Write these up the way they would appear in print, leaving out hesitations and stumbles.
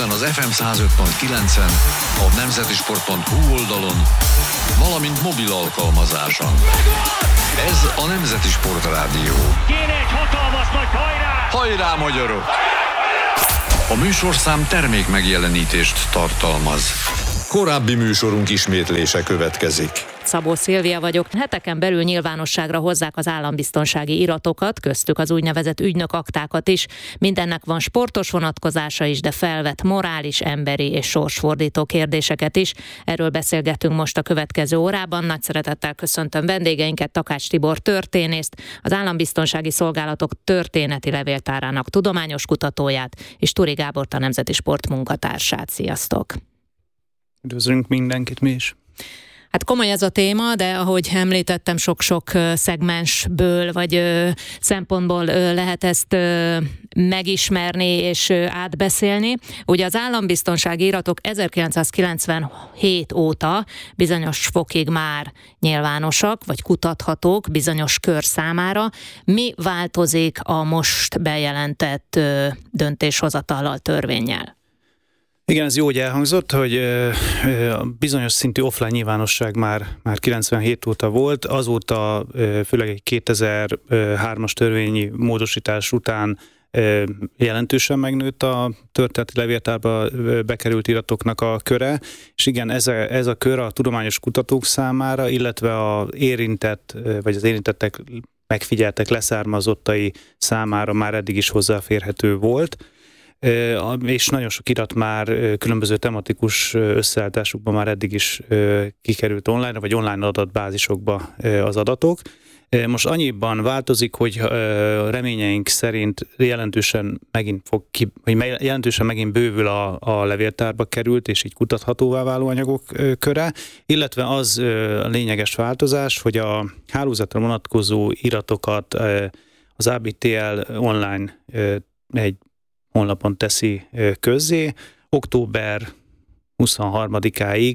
Budapesten az FM 105.9-en, a nemzetisport.hu oldalon, valamint mobil alkalmazáson. Ez a Nemzeti Sport Rádió. Kéne egy hatalmas nagy hajrá! Hajrá, magyarok! A műsorszám termék megjelenítést tartalmaz. Korábbi műsorunk ismétlése következik. Szabó Szilvia vagyok. Heteken belül nyilvánosságra hozzák az állambiztonsági iratokat, köztük az úgynevezett ügynökaktákat is. Mindennek van sportos vonatkozása is, de felvet morális, emberi és sorsfordító kérdéseket is. Erről beszélgetünk most a következő órában. Nagy szeretettel köszöntöm vendégeinket, Takács Tibor történészt, az Állambiztonsági Szolgálatok történeti levéltárának tudományos kutatóját, és Turi Gábort, a Nemzeti Sport munkatársát. Sziasztok! Üdvözlünk mindenkit mi is! Hát komoly ez a téma, de ahogy említettem, sok-sok szegmensből vagy szempontból lehet ezt megismerni és átbeszélni. Ugye az állambiztonsági iratok 1997 óta bizonyos fokig már nyilvánosak, vagy kutathatók bizonyos kör számára. Mi változik a most bejelentett döntéshozatallal, törvénnyel? Igen, ez jó, hogy elhangzott, hogy a bizonyos szintű offline nyilvánosság már 97 óta volt, azóta főleg egy 2003-as törvényi módosítás után jelentősen megnőtt a történeti levéltárba bekerült iratoknak a köre, és igen, ez a kör a tudományos kutatók számára, illetve az érintettek megfigyeltek leszármazottai számára már eddig is hozzáférhető volt. És nagyon sok irat már különböző tematikus összeállításukban már eddig is kikerült online, vagy online adatbázisokba az adatok. Most annyiban változik, hogy reményeink szerint jelentősen megint bővül a levéltárba került, és így kutathatóvá váló anyagok köre, illetve az a lényeges változás, hogy a hálózatra vonatkozó iratokat az ABTL online egy honlapon teszi közzé. Október 23-áig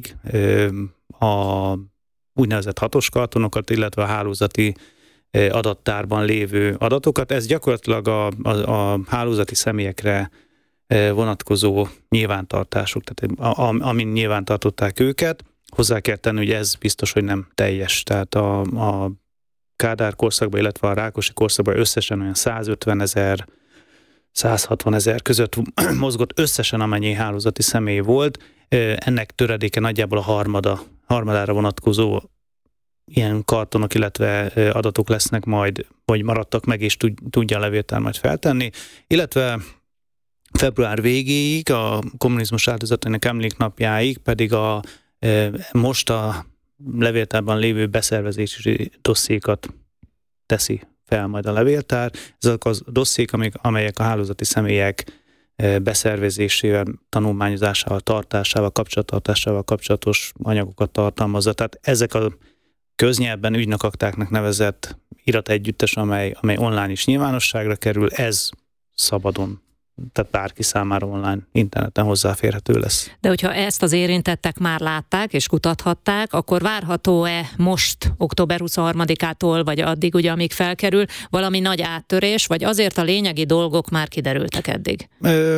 a úgynevezett hatos kartonokat, illetve a hálózati adattárban lévő adatokat. Ez gyakorlatilag a hálózati személyekre vonatkozó nyilvántartások, tehát amin nyilvántartották őket. Hozzá kell tenni, hogy ez biztos, hogy nem teljes. Tehát a Kádár korszakban, illetve a Rákosi korszakban összesen olyan 150 000 160 000 között mozgott összesen, amennyi hálózati személy volt. Ennek töredéke nagyjából a harmadára vonatkozó ilyen kartonok, illetve adatok lesznek majd, vagy maradtak meg, és tudja a levéltár majd feltenni. Illetve február végéig, a kommunizmus áldozatainak emléknapjáig pedig most a levéltárban lévő beszervezési dossziékat teszi fel majd a levéltár. Ezek az dossziék, amelyek a hálózati személyek beszervezésével, tanulmányozásával, tartásával, kapcsolattartásával kapcsolatos anyagokat tartalmazza. Tehát ezek a köznyelvben ügynökaktáknak nevezett irategyüttes, amely online is nyilvánosságra kerül, ez szabadon, tehát bárki számára online, interneten hozzáférhető lesz. De hogyha ezt az érintettek már látták és kutathatták, akkor várható-e most október 23-ától, vagy addig, ugye, amíg felkerül, valami nagy áttörés, vagy azért a lényegi dolgok már kiderültek eddig?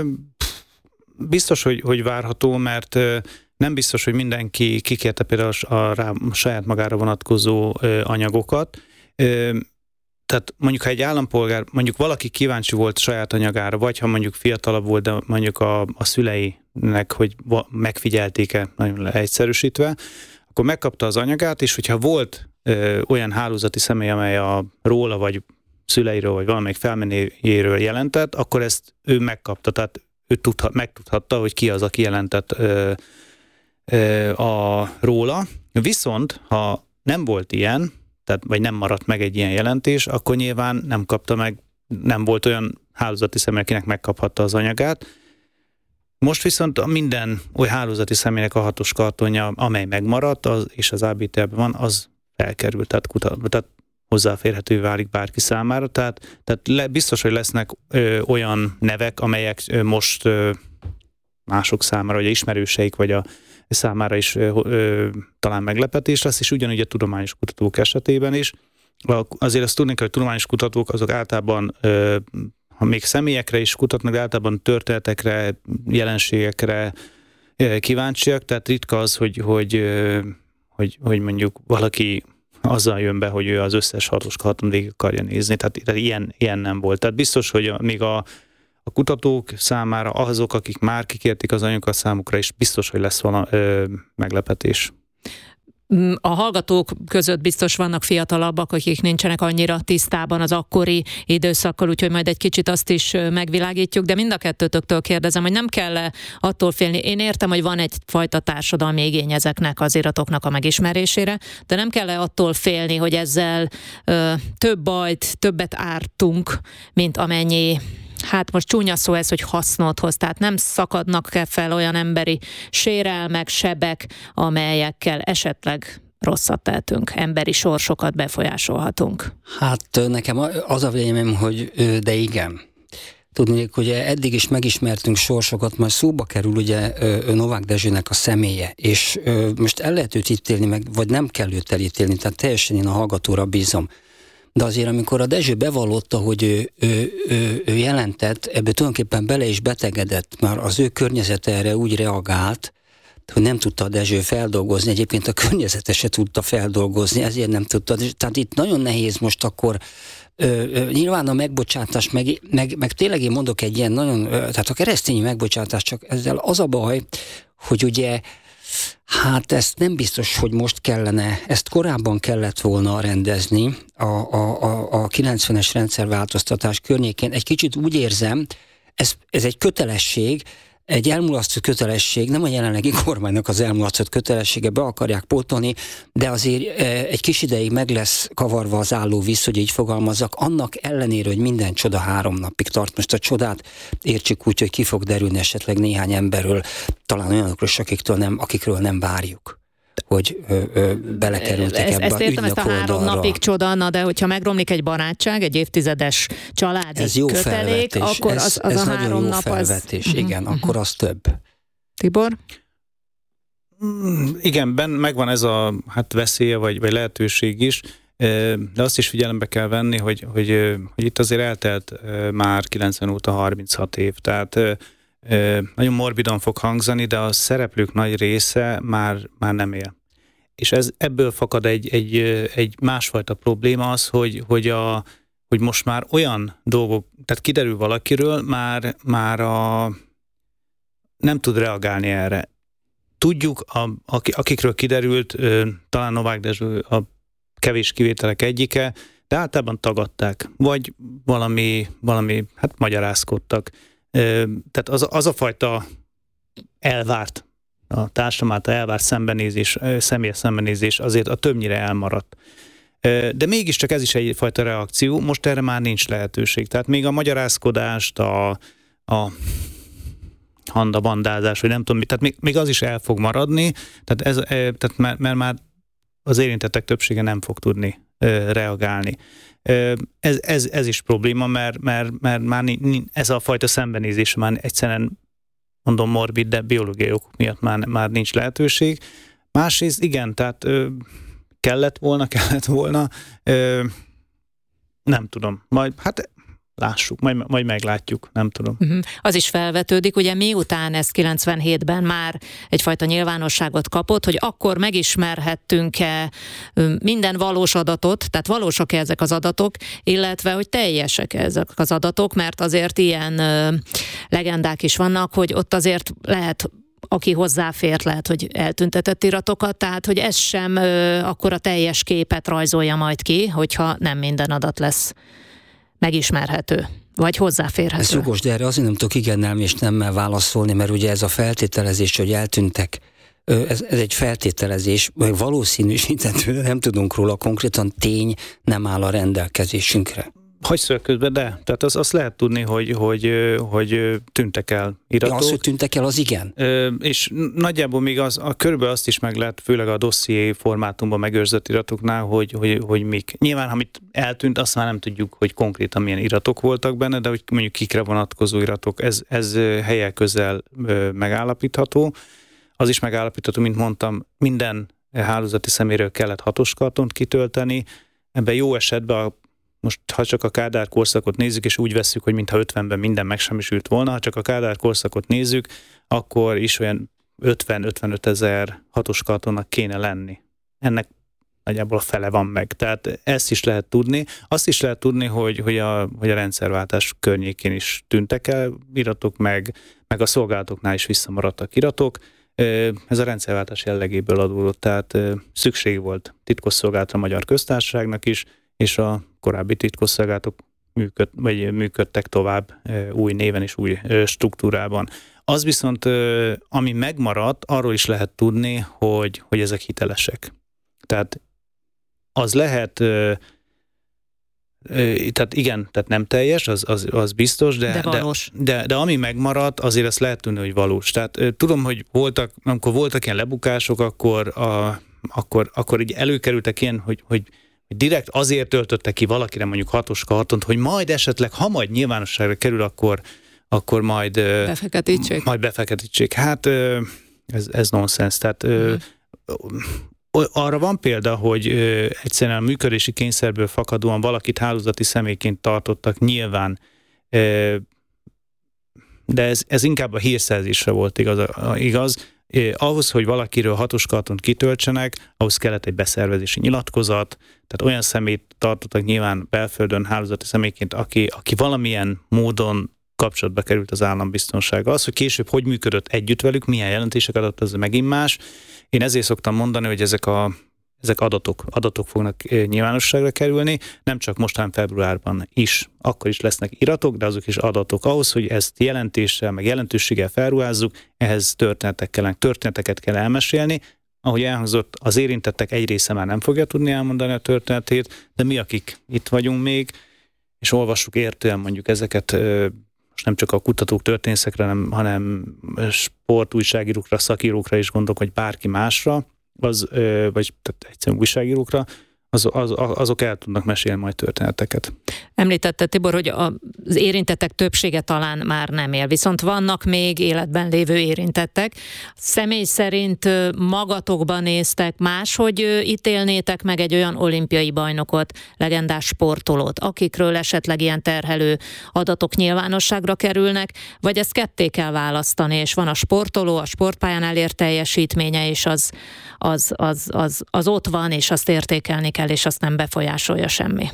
Biztos, hogy várható, mert nem biztos, hogy mindenki kikérte például a saját magára vonatkozó anyagokat. Tehát mondjuk, ha egy állampolgár, mondjuk valaki kíváncsi volt saját anyagára, vagy ha mondjuk fiatalabb volt, de mondjuk a szüleinek, hogy megfigyelték-e, nagyon egyszerűsítve, akkor megkapta az anyagát, és hogyha volt olyan hálózati személy, amely róla, vagy szüleiről, vagy valamelyik felmenőjéről jelentett, akkor ezt ő megkapta, tehát ő megtudhatta, hogy ki az, aki jelentett róla. Viszont, ha nem volt ilyen, tehát, vagy nem maradt meg egy ilyen jelentés, akkor nyilván nem kapta meg, nem volt olyan hálózati személy, akinek megkaphatta az anyagát. Most viszont minden olyan hálózati személynek a hatos kartonja, amely megmaradt, és az ABTL-ben van, az felkerült, tehát hozzáférhető válik bárki számára. Tehát biztos, hogy lesznek olyan nevek, amelyek most mások számára, vagy ismerőseik, vagy a számára is talán meglepetés lesz, és ugyanúgy a tudományos kutatók esetében is. Azért azt tudni kell, hogy tudományos kutatók azok általában ha még személyekre is kutatnak, de általában történetekre, jelenségekre kíváncsiak, tehát ritka az, hogy mondjuk valaki azzal jön be, hogy ő az összes hatoskalaton végig akarja nézni, tehát ilyen nem volt. Tehát biztos, hogy még a kutatók számára, azok, akik már kikérték az anyagokat, számukra is biztos, hogy lesz valami meglepetés. A hallgatók között biztos vannak fiatalabbak, akik nincsenek annyira tisztában az akkori időszakkal, úgyhogy majd egy kicsit azt is megvilágítjuk, de mind a kettőtöktől kérdezem, hogy nem kell attól félni. Én értem, hogy van egyfajta társadalmi igény ezeknek az iratoknak a megismerésére, de nem kell attól félni, hogy ezzel több bajt, többet ártunk, mint amennyi, hát most csúnya szó ez, hogy hasznot hoz, tehát nem szakadnak fel olyan emberi sérelmek, sebek, amelyekkel esetleg rosszat tehetünk, emberi sorsokat befolyásolhatunk. Hát nekem az a véleményem, hogy de igen. Tudnék, hogy eddig is megismertünk sorsokat, majd szóba kerül ugye Novák Dezsőnek a személye, és most el lehet őt ítélni, vagy nem kell őt elítélni, tehát teljesen én a hallgatóra bízom. De azért, amikor a Dezső bevallotta, hogy ő jelentett, ebből tulajdonképpen bele is betegedett, mert az ő környezete erre úgy reagált, hogy nem tudta a Dezső feldolgozni, egyébként a környezete se tudta feldolgozni, ezért nem tudta. Tehát itt nagyon nehéz most akkor, nyilván a megbocsátás, meg tényleg én mondok egy ilyen nagyon, tehát a keresztényi megbocsátás, csak ezzel az a baj, hogy ugye hát ezt nem biztos, hogy most kellene, ezt korábban kellett volna rendezni a 90-es rendszerváltoztatás környékén. Egy kicsit úgy érzem, ez egy kötelesség, egy elmulasztott kötelesség, nem a jelenlegi kormánynak az elmulasztott kötelessége, be akarják pótolni, de azért egy kis ideig meg lesz kavarva az állóvíz, hogy így fogalmazzak, annak ellenére, hogy minden csoda 3 napig tart. Most a csodát értsük úgy, hogy ki fog derülni esetleg néhány emberről, talán olyanokról is, akikről nem várjuk, hogy belekerültek ebbe ezt a értem, ügynök ezt a 3 oldalra. napig csoda, na de hogyha megromlik egy barátság, egy évtizedes családi ez jó kötelék, felvetés. akkor az a 3 nap felvetés. az... Igen, akkor az több. Tibor? Igen, megvan ez a veszélye, vagy lehetőség is, de azt is figyelembe kell venni, hogy itt azért eltelt már 90 óta 36 év, tehát nagyon morbidon fog hangzani, de a szereplők nagy része már nem él. És ebből fakad egy másfajta probléma az, hogy most már olyan dolgok, tehát kiderül valakiről, már nem tud reagálni erre. Tudjuk, akikről kiderült, talán Novák Dezső a kevés kivételek egyike, de általában tagadták, vagy valami magyarázkodtak. Tehát az a fajta elvárt, a társadalom által elvárt szembenézés, személyes szembenézés azért a többnyire elmaradt. De mégiscsak ez is egyfajta reakció, most erre már nincs lehetőség. Tehát még a magyarázkodást, a handabandázás, vagy nem tudom, tehát még az is el fog maradni, tehát mert már az érintettek többsége nem fog tudni reagálni. Ez is probléma, mert már ez a fajta szembenézés már egyszerűen, mondom morbid, de biológiai okok miatt már nincs lehetőség. Másrészt igen, tehát kellett volna, nem tudom, majd lássuk, majd meglátjuk, nem tudom. Az is felvetődik, ugye miután ez 97-ben már egyfajta nyilvánosságot kapott, hogy akkor megismerhettünk-e minden valós adatot, tehát valósak-e ezek az adatok, illetve hogy teljesek-e ezek az adatok, mert azért ilyen legendák is vannak, hogy ott azért lehet, aki hozzáfért, lehet, hogy eltüntetett iratokat, tehát hogy ez sem akkor a teljes képet rajzolja majd ki, hogyha nem minden adat lesz megismerhető, vagy hozzáférhető. Ez jogos, de erre azért nem tudok igennel és nemmel válaszolni, mert ugye ez a feltételezés, hogy eltűntek, ez egy feltételezés, vagy valószínűsítető, nem tudunk róla, konkrétan tény nem áll a rendelkezésünkre. Hagyj szól közben, de. Tehát azt lehet tudni, hogy tűntek el iratok. Ja, az, hogy tűntek el, az igen. És nagyjából még körülbelül azt is meg lehet, főleg a dosszié formátumban megőrzött iratoknál, hogy mik. Nyilván, amit eltűnt, azt már nem tudjuk, hogy konkrétan milyen iratok voltak benne, de hogy mondjuk kikre vonatkozó iratok, ez hellyel közel megállapítható. Az is megállapítható, mint mondtam, minden hálózati személyről kellett 6-os kartont kitölteni. Ebben jó esetben most ha csak a Kádár korszakot nézzük, és úgy vesszük, hogy mintha 50-ben minden megsemmisült volna, ha csak a Kádár korszakot nézzük, akkor is olyan 50-55 ezer hatos katonak kéne lenni. Ennek nagyjából a fele van meg. Tehát ezt is lehet tudni. Azt is lehet tudni, hogy a rendszerváltás környékén is tűntek el iratok, meg a szolgálatoknál is visszamaradtak iratok. Ez a rendszerváltás jellegéből adódott, tehát szükség volt titkosszolgálatra a Magyar Köztársaságnak is, és a korábbi titkosszolgálatok működtek tovább új néven és új struktúrában. Az viszont, ami megmaradt, arról is lehet tudni, hogy ezek hitelesek. Tehát az lehet, tehát igen, tehát nem teljes, az biztos, de valós. De ami megmaradt, azért azt lehet tudni, hogy valós. Tehát tudom, hogy amikor voltak ilyen lebukások, akkor így előkerültek ilyen, hogy direkt azért töltötte ki valakire mondjuk 6-os kartont, hogy majd esetleg, ha majd nyilvánosságra kerül, akkor majd befeketítsék. Hát ez nonsens. Tehát arra van példa, hogy egyszerűen a működési kényszerből fakadóan valakit hálózati személyként tartottak nyilván, de ez inkább a hírszerzésre volt igaz. Ahhoz, hogy valakiről 6-os kartont kitöltsenek, ahhoz kellett egy beszervezési nyilatkozat, tehát olyan személyt tartottak nyilván belföldön hálózati személyként, aki valamilyen módon kapcsolatba került az állambiztonsággal. Az, hogy később hogy működött együtt velük, milyen jelentések adott, az megint más. Én ezért szoktam mondani, hogy ezek adatok fognak nyilvánosságra kerülni, nem csak mostán februárban is, akkor is lesznek iratok, de azok is adatok. Ahhoz, hogy ezt jelentéssel, meg jelentőséggel felruházzuk, ehhez történeteket kell elmesélni. Ahogy elhangzott, az érintettek egy része már nem fogja tudni elmondani a történetét, de mi, akik itt vagyunk még, és olvassuk értően mondjuk ezeket, most nem csak a kutatók, történészekre, hanem sportújságírókra, szakírókra is gondolok, hogy bárki másra, vagy egyszerűen újságírókra, azok el tudnak mesélni majd történeteket. Említette, Tibor, hogy az érintettek többsége talán már nem él, viszont vannak még életben lévő érintettek. Személy szerint magatokban néztek, máshogy ítélnétek meg egy olyan olimpiai bajnokot, legendás sportolót, akikről esetleg ilyen terhelő adatok nyilvánosságra kerülnek, vagy ezt ketté kell választani, és van a sportoló, a sportpályán elért teljesítménye, és az ott van, és azt értékelni kell, és azt nem befolyásolja semmi.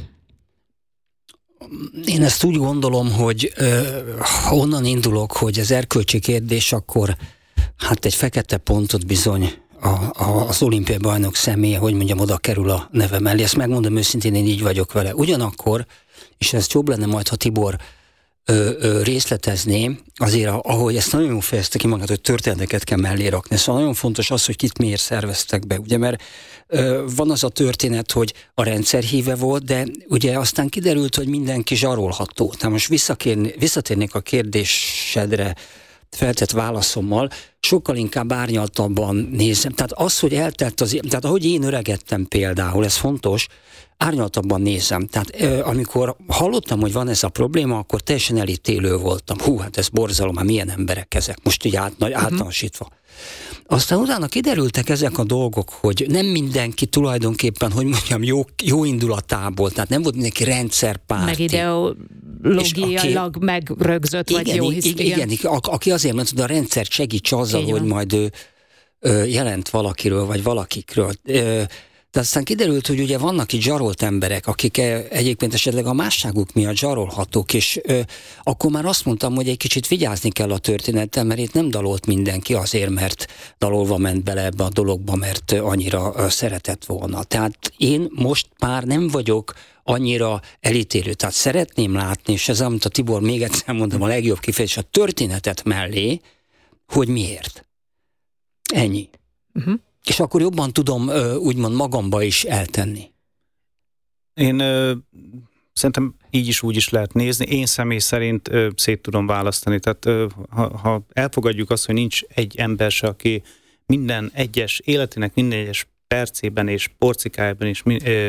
Én ezt úgy gondolom, hogy onnan indulok, hogy az erkölcsi kérdés, akkor hát egy fekete pontot bizony az olimpiai bajnok személye, hogy mondjam, oda kerül a neve mellé. Ezt megmondom őszintén, én így vagyok vele. Ugyanakkor, és ez jobb lenne majd, ha Tibor részletezné, azért ahogy ezt nagyon jól fejezte ki magát, hogy történeteket kell mellé rakni. Szóval nagyon fontos az, hogy kit miért szerveztek be, ugye, mert van az a történet, hogy a rendszer híve volt, de ugye aztán kiderült, hogy mindenki zsarolható. Tehát most visszatérnék a kérdésedre feltett válaszommal, sokkal inkább árnyaltabban nézem. Tehát az, hogy tehát ahogy én öregedtem például, ez fontos, árnyaltabban nézem. Tehát amikor hallottam, hogy van ez a probléma, akkor teljesen elítélő voltam. Hát ez borzalom, hát milyen emberek ezek, most így általánosítva. Aztán utána kiderültek ezek a dolgok, hogy nem mindenki tulajdonképpen, hogy mondjam, jó indulatából, tehát nem volt mindenki rendszerpárti. Meg ideológiailag megrögzött, vagy jó hisz. Igen, aki azért mondta, hogy a rendszert segíts azzal, hogy majd ő jelent valakiről, vagy valakikről. De aztán kiderült, hogy ugye vannak itt zsarolt emberek, akik egyébként esetleg a másságuk miatt zsarolhatók, és akkor már azt mondtam, hogy egy kicsit vigyázni kell a történettel, mert itt nem dalolt mindenki azért, mert dalolva ment bele ebbe a dologba, mert annyira szeretett volna. Tehát én most már nem vagyok annyira elítélő. Tehát szeretném látni, és ez, amit a Tibor még egyszer mondom, a legjobb kifejezés, a történetet mellé, hogy miért. Ennyi. És akkor jobban tudom úgymond magamba is eltenni. Én szerintem így is úgy is lehet nézni. Én személy szerint szét tudom választani. Tehát ha elfogadjuk azt, hogy nincs egy ember se, aki minden egyes életének minden egyes percében és porcikájában is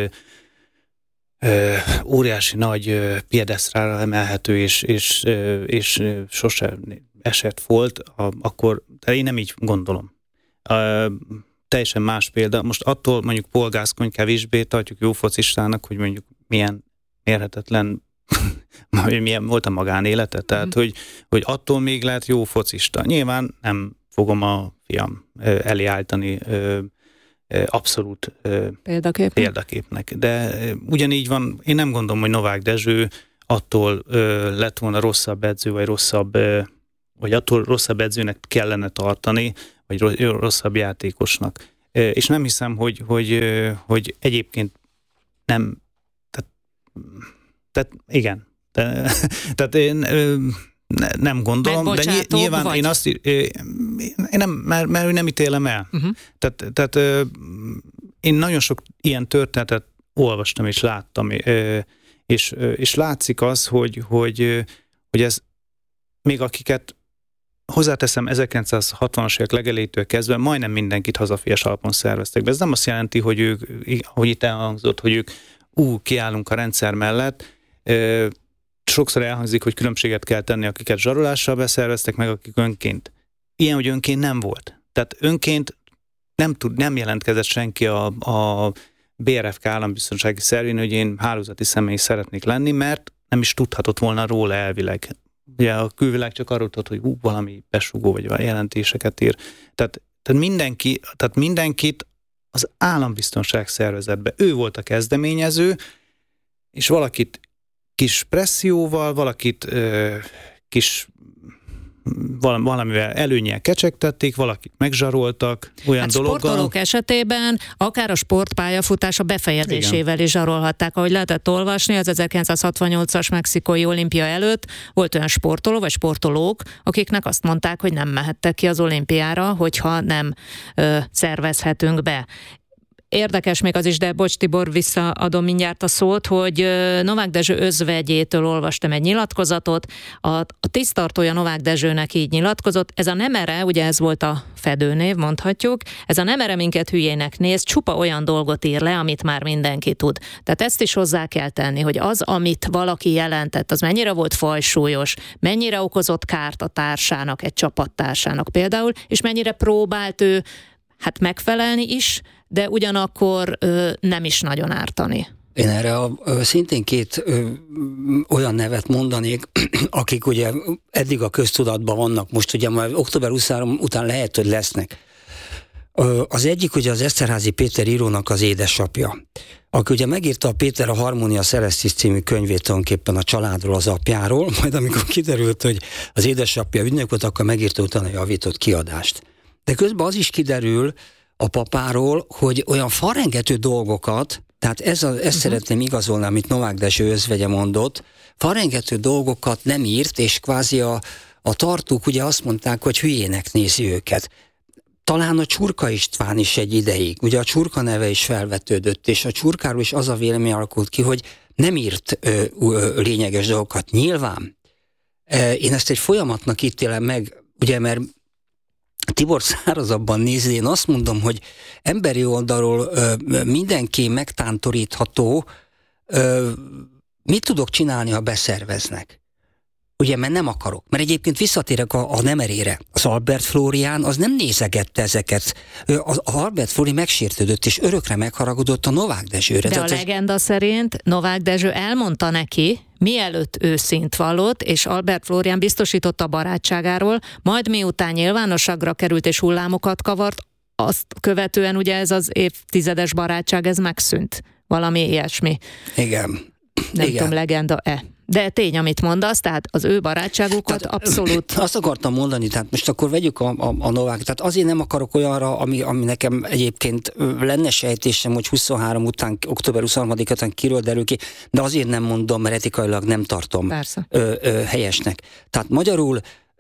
óriási nagy piedesztrára emelhető és sose esett volt, akkor én nem így gondolom. Teljesen más példa. Most attól mondjuk Paul Gascoigne kevésbé tartjuk jó focistának, hogy mondjuk milyen mérhetetlen milyen volt a magánélete, tehát hogy attól még lehet jó focista. Nyilván nem fogom a fiam elé állítani abszolút példaképnek. De ugyanígy van, én nem gondolom, hogy Novák Dezső attól lett volna rosszabb edző, vagy attól rosszabb edzőnek kellene tartani, vagy rosszabb játékosnak. És nem hiszem, hogy egyébként nem, tehát igen. Tehát én nem gondolom, de nyilván vagy? Én nem, mert nem ítélem el. Tehát én nagyon sok ilyen történetet olvastam és láttam, és látszik az, hogy ez még akiket hozzáteszem 1960-as évek legelejétől kezdve majdnem mindenkit hazafias alapon szerveztek be. Ez nem azt jelenti, hogy itt elhangzott, hogy ők kiállunk a rendszer mellett. Sokszor elhangzik, hogy különbséget kell tenni, akiket zsarolással beszerveztek, meg akik önként. Ilyen, hogy önként nem volt. Tehát önként nem jelentkezett senki a BRFK állambiztonsági szervén, hogy én hálózati személy szeretnék lenni, mert nem is tudhatott volna róla elvileg. Ugye a külvilág csak arról tudott, hogy valami besugó vagy jelentéseket ír. Tehát mindenkit az állambiztonság szervezetbe. Ő volt a kezdeményező, és valakit kis presszióval, valakit valamivel előnnyel kecsegtették, valakit megzsaroltak, olyan dologgal. Sportolók esetében akár a sportpályafutása befejezésével is zsarolhatták. Ahogy lehetett olvasni, az 1968-as mexikói olimpia előtt volt olyan sportoló vagy sportolók, akiknek azt mondták, hogy nem mehettek ki az olimpiára, hogyha nem szervezhetünk be. Érdekes még az is, de bocs Tibor, visszaadom mindjárt a szót, hogy Novák Dezső özvegyétől olvastam egy nyilatkozatot, a tisztartója Novák Dezsőnek így nyilatkozott, ez a nemere, ugye ez volt a fedőnév, mondhatjuk, ez a nemere minket hülyének néz, csupa olyan dolgot ír le, amit már mindenki tud. Tehát ezt is hozzá kell tenni, hogy az, amit valaki jelentett, az mennyire volt fajsúlyos, mennyire okozott kárt a társának, egy csapattársának például, és mennyire próbált ő megfelelni is, de ugyanakkor nem is nagyon ártani. Én erre szintén két olyan nevet mondanék, akik ugye eddig a köztudatban vannak, most ugye már október 23 után lehet, hogy lesznek. Az egyik ugye az Eszterházy Péter írónak az édesapja, aki ugye megírta a Péter a Harmonia Celestis című könyvét tulajdonképpen a családról, az apjáról, majd amikor kiderült, hogy az édesapja ügynök volt, akkor megírta utána a javított kiadást. De közben az is kiderül a papáról, hogy olyan falrengető dolgokat, tehát ezt szeretném igazolni, amit Novák Dezső özvegye mondott, falrengető dolgokat nem írt, és kvázi a tartók ugye azt mondták, hogy hülyének nézi őket. Talán a Csurka István is egy ideig, ugye a Csurka neve is felvetődött, és a Csurkáról is az a vélemény alakult ki, hogy nem írt lényeges dolgokat. Nyilván én ezt egy folyamatnak ítélem meg, ugye, mert Tibor szárazabban nézi, én azt mondom, hogy emberi oldalról mindenki megtántorítható, mit tudok csinálni, ha beszerveznek? Ugye, mert nem akarok. Mert egyébként visszatérek a nemerére. Az Albert Flórián az nem nézegette ezeket. Az Albert Flóri megsértődött, és örökre megharagudott a Novák Dezsőre. De a legenda szerint Novák Dezső elmondta neki, mielőtt ő szint vallott, és Albert Flórián biztosította a barátságáról, majd miután nyilvánosságra került és hullámokat kavart, azt követően ugye ez az évtizedes barátság, ez megszűnt. Valami ilyesmi. Igen. Nem tudom, legenda-e. De tény, amit mondasz, tehát az ő barátságukat tehát, abszolút... Azt akartam mondani, tehát most akkor vegyük a Novák, tehát azért nem akarok olyanra, ami nekem egyébként lenne sejtésem, hogy 23 után, október 23-án kiről derül ki, de azért nem mondom, mert etikailag nem tartom helyesnek. Tehát magyarul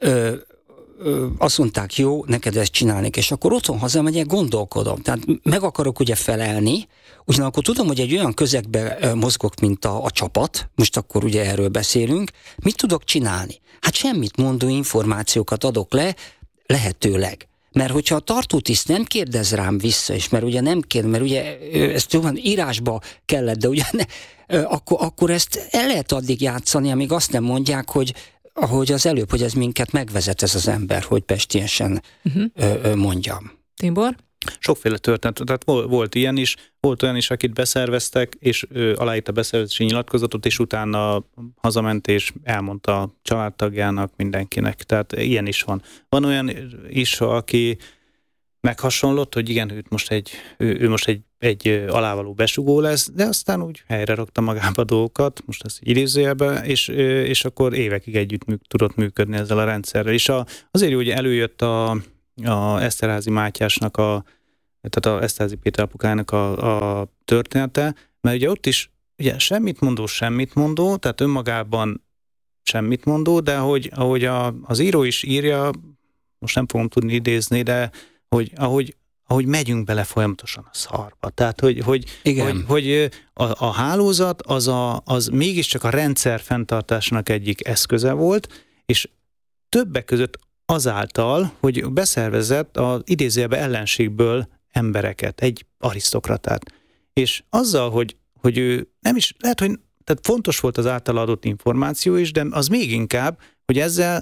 azt mondták, jó, neked ezt csinálni, és akkor otthon hazamegyek, gondolkodom. Tehát meg akarok ugye felelni, ugyanakkor tudom, hogy egy olyan közegbe mozgok, mint a csapat, most akkor ugye erről beszélünk, mit tudok csinálni? Hát semmit, mondó információkat adok le, lehetőleg. Mert hogyha a tartótiszt nem kérdez rám vissza, és mert ugye nem kérdez, mert ugye ezt jobban írásba kellett, de ugye akkor ezt el lehet addig játszani, amíg azt nem mondják, hogy ahogy az előbb, hogy ez minket megvezet ez az ember, hogy pestiesen mondjam. Tibor? Sokféle történet, tehát volt ilyen is, volt olyan is, akit beszerveztek, és aláírta a beszervezési nyilatkozatot, és utána hazament, és elmondta a családtagjának, mindenkinek. Tehát ilyen is van. Van olyan is, aki meghasonlott, hogy igen, ő most egy alávaló besugó lesz, de aztán úgy helyre rakta magába dolgokat, most ezt idézőjelben, és akkor évekig együtt tudott működni ezzel a rendszerrel. És azért jó, hogy előjött a Eszterházy Mátyásnak, tehát a Eszterházy Péter apukának a története, mert ugye ott is ugye semmit mondó, tehát önmagában semmit mondó, de ahogy az író is írja, most nem fogom tudni idézni, de ahogy megyünk bele folyamatosan a szarba. Tehát, hogy a hálózat az mégiscsak a rendszer fenntartásnak egyik eszköze volt, és többek között azáltal, hogy beszervezett az idézőjelben ellenségből embereket, egy arisztokratát. És azzal, hogy ő nem is, lehet, hogy tehát fontos volt az általa adott információ is, de az még inkább, hogy ezzel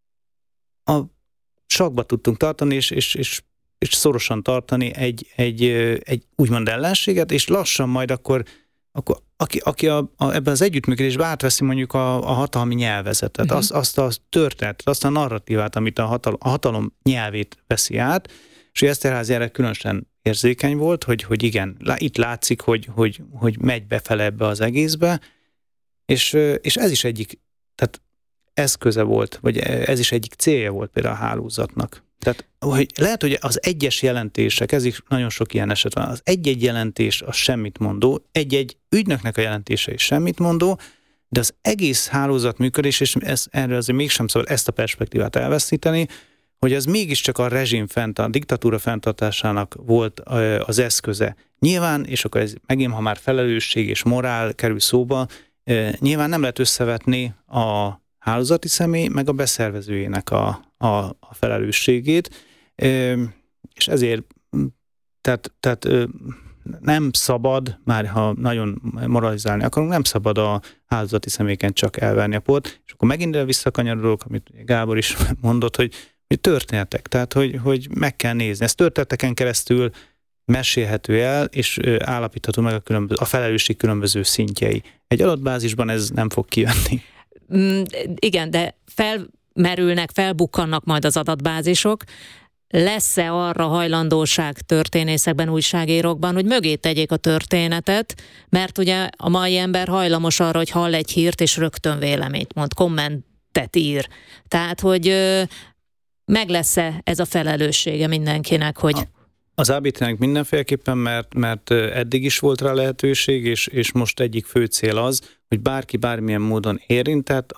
a sakba tudtunk tartani, és szorosan tartani egy úgymond ellenséget, és lassan majd akkor aki ebben az együttműködésben átveszi mondjuk a hatalmi nyelvezetet, azt a történetet, azt a narratívát, amit a hatalom nyelvét veszi át, és Eszterházy erre különösen érzékeny volt, hogy igen, itt látszik, hogy megy befele ebbe az egészbe, és ez is egyik, tehát eszköze volt, vagy ez is egyik célja volt például a hálózatnak. Tehát hogy lehet, hogy az egyes jelentések, ez is nagyon sok ilyen eset van, az egy-egy jelentés az semmit mondó, egy-egy ügynöknek a jelentése is semmit mondó, de az egész hálózat működés, és erről azért mégsem szabad ezt a perspektívát elveszíteni, hogy ez mégiscsak a rezsim a diktatúra fenntartásának volt az eszköze. Nyilván, és akkor ez megint, ha már felelősség és morál kerül szóba, nyilván nem lehet összevetni a hálózati személy, meg a beszervezőjének a felelősségét, és ezért tehát nem szabad, már ha nagyon moralizálni akarunk, nem szabad a hálózati személyeken csak elverni a port, és akkor megint visszakanyarodok, amit Gábor is mondott, hogy történetek, tehát hogy meg kell nézni. Ez történeteken keresztül mesélhető el, és állapítható meg a felelősség különböző szintjei. Egy adatbázisban ez nem fog kijönni. Igen, de felbukkannak majd az adatbázisok. Lesz-e arra hajlandóság történészekben, újságírókban, hogy mögé tegyék a történetet, mert ugye a mai ember hajlamos arra, hogy hall egy hírt, és rögtön véleményt mond, kommentet ír. Tehát, hogy meg lesz-e ez a felelőssége mindenkinek, hogy... Az ABT-nek mindenféleképpen, mert eddig is volt rá lehetőség, és most egyik fő cél az, hogy bárki bármilyen módon érintett,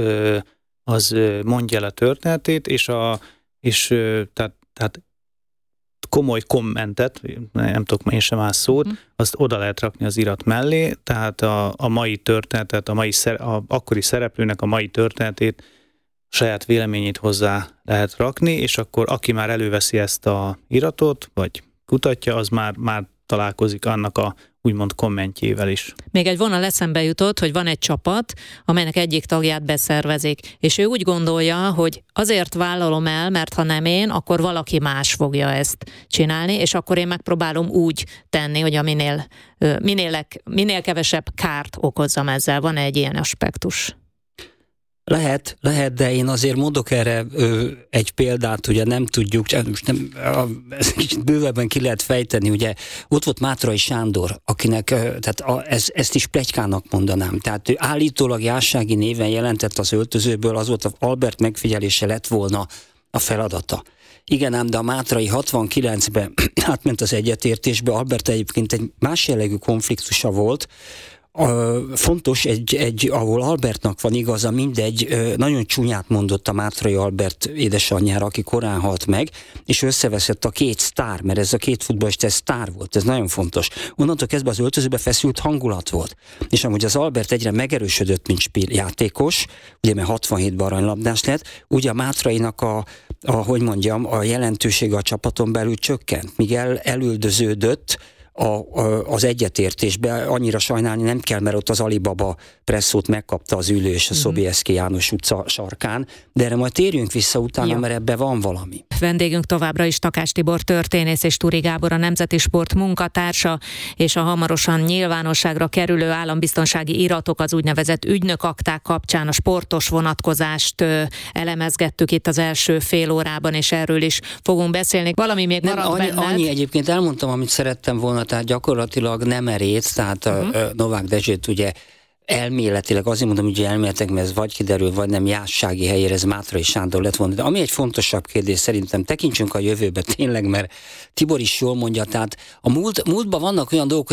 az mondja el a történetét, és tehát komoly kommentet, nem tudok én sem más szót, azt oda lehet rakni az irat mellé, tehát a mai történetet, akkori szereplőnek a mai történetét, saját véleményét hozzá lehet rakni, és akkor aki már előveszi ezt a iratot, vagy kutatja, az már találkozik annak a úgymond kommentjével is. Még egy vonal eszembe jutott, hogy van egy csapat, amelynek egyik tagját beszervezik, és ő úgy gondolja, hogy azért vállalom el, mert ha nem én, akkor valaki más fogja ezt csinálni, és akkor én megpróbálom úgy tenni, hogy minél kevesebb kárt okozzam ezzel. Van egy ilyen aspektus? Lehet, de én azért mondok erre egy példát, ugye nem tudjuk, ezt kicsit bővebben ki lehet fejteni, ugye ott volt Mátrai Sándor, akinek, tehát ezt is pletykának mondanám, tehát ő állítólag jársági néven jelentett az öltözőből, az volt, az Albert megfigyelése lett volna a feladata. Igen ám, de a Mátrai 69-ben átment az egyetértésbe, Albert egyébként egy más jellegű konfliktusa volt, fontos, ahol Albertnak van igaza, mindegy, nagyon csúnyát mondott a Mátrai Albert édesanyjára, aki korán halt meg, és összeveszett a két sztár, mert ez a két futballista, ez sztár volt, ez nagyon fontos. Onnantól kezdve az öltözőbe feszült hangulat volt. És amúgy az Albert egyre megerősödött, mint játékos, ugye mert 67-ben aranylabdás lett, ugye a Mátrainak a jelentősége a csapaton belül csökkent, míg elüldöződött az egyetértésbe, annyira sajnálni nem kell, mert ott az Alibaba presszót megkapta az ülő és a Sobieski János utca sarkán, de erre majd térjünk vissza utána, mert ebben van valami. Vendégünk továbbra is Takács Tibor történész és Turi Gábor a Nemzeti Sport munkatársa, és a hamarosan nyilvánosságra kerülő állambiztonsági iratok, az úgynevezett ügynökakták kapcsán a sportos vonatkozást elemezgettük itt az első fél órában, és erről is fogunk beszélni. Valami még maradt benned? Annyi egyébként elmondtam, amit szerettem volna, tehát gyakorlatilag nem erét, tehát Novák Dezsőt ugye elméletileg, azért mondom, hogy elméletek, mert ez vagy kiderül, vagy nem, jássági helyére ez Mátrai Sándor lett volna. De ami egy fontosabb kérdés, szerintem tekintsünk a jövőbe tényleg, mert Tibor is jól mondja, tehát a múltban vannak olyan dolgok,